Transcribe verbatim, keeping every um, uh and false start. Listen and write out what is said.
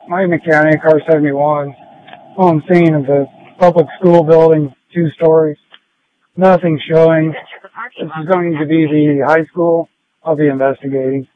my mechanic, R seventy-one, on scene of the public school building, two stories. Nothing showing. This is going to be the high school. I'll be investigating.